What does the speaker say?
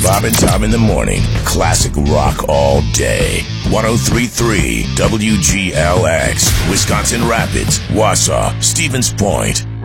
Bob and Tom in the morning. Classic rock all day. 103.3 WGLX. Wisconsin Rapids, Wausau, Stevens Point.